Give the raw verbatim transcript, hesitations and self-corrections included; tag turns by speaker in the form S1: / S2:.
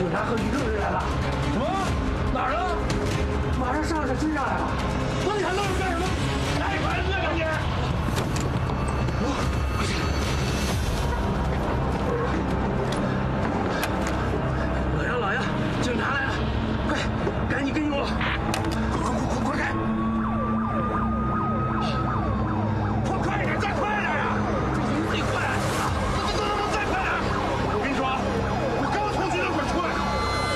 S1: 警察和娱乐人来了。什么？哪儿呢？马上上来追上来了。那你还愣着干什么？来，快点，赶紧！快去！